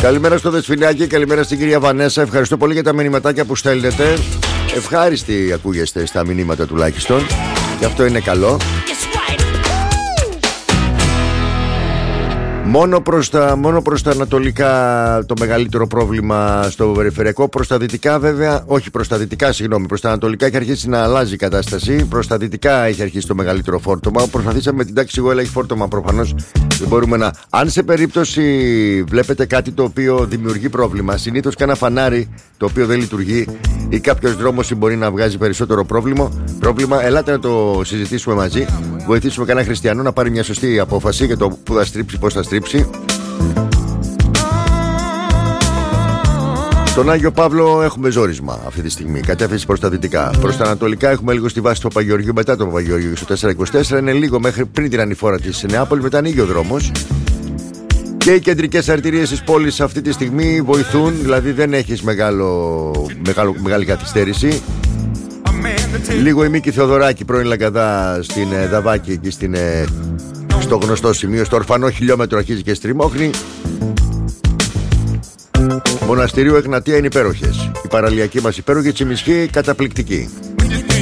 Καλημέρα στο Δεσφινάκι, καλημέρα στην κυρία Βανέσα. Ευχαριστώ πολύ για τα μηνυματάκια που στέλνετε. Ευχάριστοι ακούγεστε στα μηνύματα τουλάχιστον. Και αυτό είναι καλό. Μόνο προς τα ανατολικά το μεγαλύτερο πρόβλημα στο περιφερειακό. Προς τα δυτικά βέβαια, όχι προς τα δυτικά, συγγνώμη, προς τα ανατολικά έχει αρχίσει να αλλάζει η κατάσταση. Προς τα δυτικά έχει αρχίσει το μεγαλύτερο φόρτωμα. Προσπαθήσαμε με την τάξη εγώ, έχει φόρτωμα προφανώς. Δεν μπορούμε να. Αν σε περίπτωση βλέπετε κάτι το οποίο δημιουργεί πρόβλημα, συνήθως κάνα φανάρι το οποίο δεν λειτουργεί ή κάποιος δρόμος μπορεί να βγάζει περισσότερο πρόβλημα, ελάτε να το συζητήσουμε μαζί. Βοηθήσουμε κανένα χριστιανό να πάρει μια σωστή απόφαση για το που θα στρίψει, πώς θα στρίψει. Στον Άγιο Παύλο έχουμε ζόρισμα αυτή τη στιγμή. Κατεύθυνση προς τα δυτικά. Προς τα ανατολικά έχουμε λίγο στη βάση του Παπαγεωργίου, μετά το Παπαγεωργίου στο 424. Είναι λίγο μέχρι πριν την ανηφόρα της Νεάπολης, μετά ανοίγει ο δρόμος. Και οι κεντρικές αρτηρίες της πόλης αυτή τη στιγμή βοηθούν, δηλαδή δεν έχεις μεγάλη καθυστέρηση. Λίγο η Μίκη Θεοδωράκη, πρώην Λαγκαδά, στην Δαβάκη, εκεί στο γνωστό σημείο, στο ορφανό χιλιόμετρο αρχίζει και στριμώχνει. Μοναστηρίου Εγνατία είναι υπέροχες. Η παραλιακή μας υπέροχη, Τσιμισχή καταπληκτική.